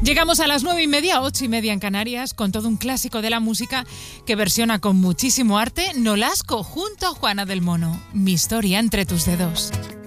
Llegamos a las 9:30, 8:30 en Canarias, con todo un clásico de la música que versiona con muchísimo arte Nolasco junto a Juana del Mono. Mi historia entre tus dedos.